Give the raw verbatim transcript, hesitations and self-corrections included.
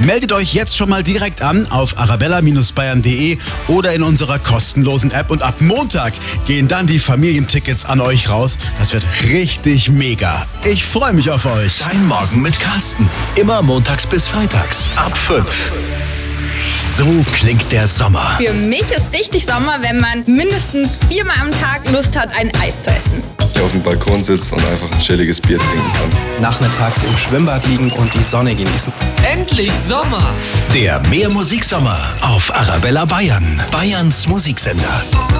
Meldet euch jetzt schon mal direkt an auf arabella Bindestrich bayern punkt de oder in unserer kostenlosen App. Und ab Montag gehen dann die Familientickets an euch raus. Das wird richtig mega. Ich freue mich auf euch. Dein Morgen mit Carsten. Immer montags bis freitags ab fünf. So klingt der Sommer. Für mich ist richtig Sommer, wenn man mindestens viermal am Tag Lust hat, ein Eis zu essen. Auf dem Balkon sitzt und einfach ein chilliges Bier trinken kann. Nachmittags im Schwimmbad liegen und die Sonne genießen. Endlich Sommer! Der Mehr Musiksommer auf Arabella Bayern, Bayerns Musiksender.